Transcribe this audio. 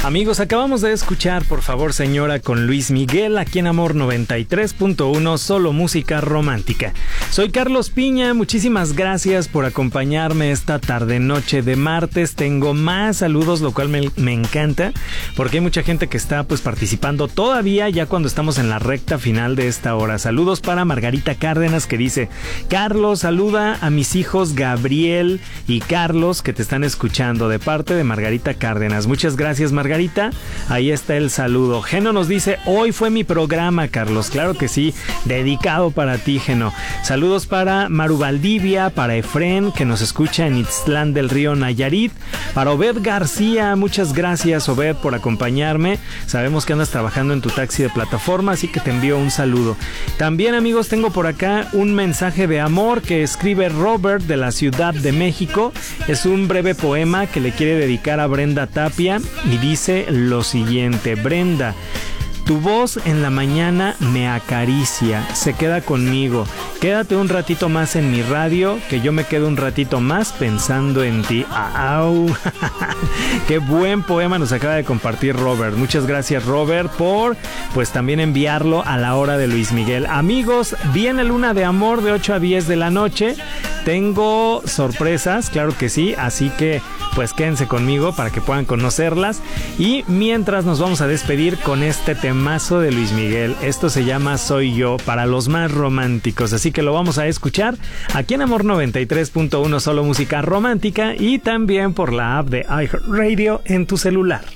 Amigos, acabamos de escuchar Por favor señora con Luis Miguel aquí en Amor 93.1, solo música romántica. Soy Carlos Piña, muchísimas gracias por acompañarme esta tarde noche de martes. Tengo más saludos, lo cual me encanta, porque hay mucha gente que está pues participando todavía ya cuando estamos en la recta final de esta hora. Saludos para Margarita Cárdenas, que dice: Carlos, saluda a mis hijos Gabriel y Carlos que te están escuchando, de parte de Margarita Cárdenas. Muchas gracias, Margarita. Ahí está el saludo. Geno nos dice: hoy fue mi programa, Carlos. Claro que sí, dedicado para ti, Geno. Saludos para Maru Valdivia, para Efren, que nos escucha en Ixtlán del Río, Nayarit, para Obed García. Muchas gracias, Obed, por acompañarme. Sabemos que andas trabajando en tu taxi de plataforma, así que te envío un saludo. También, amigos, tengo por acá un mensaje de amor que escribe Robert de la Ciudad de México. Es un breve poema que le quiere dedicar a Brenda Tapia y dice lo siguiente: Brenda, tu voz en la mañana me acaricia, se queda conmigo. Quédate un ratito más en mi radio, que yo me quedo un ratito más pensando en ti. ¡Au! Qué buen poema nos acaba de compartir Robert. Muchas gracias, Robert, por pues también enviarlo a la hora de Luis Miguel. Amigos, viene Luna de Amor de 8 a 10 de la noche. Tengo sorpresas, claro que sí, así que pues quédense conmigo para que puedan conocerlas. Y mientras nos vamos a despedir con este temazo de Luis Miguel. Esto se llama Soy Yo, para los más románticos, así que lo vamos a escuchar aquí en Amor 93.1, solo música romántica, y también por la app de iHeartRadio en tu celular.